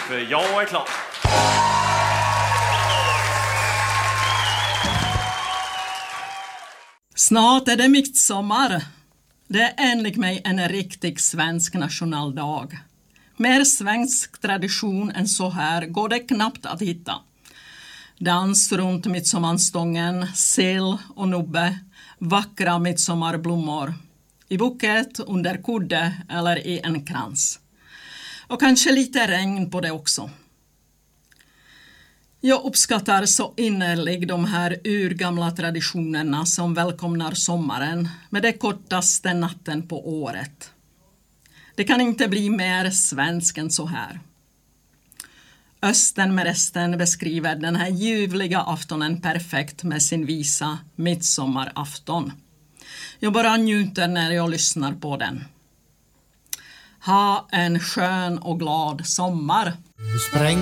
För jag är klar. Snart är det midsommar. Det är enligt mig en riktig svensk nationaldag. Mer svensk tradition än så här går det knappt att hitta. Dans runt midsommarstången, sill och nubbe, vackra midsommarblommor. I buket, under kudde eller i en krans. Och kanske lite regn på det också. Jag uppskattar så innerligt de här urgamla traditionerna som välkomnar sommaren med det kortaste natten på året. Det kan inte bli mer svensk än så här. Östen med resten beskriver den här ljuvliga aftonen perfekt med sin visa midsommarafton. Jag bara njuter när jag lyssnar på den. Ha en skön och glad sommar!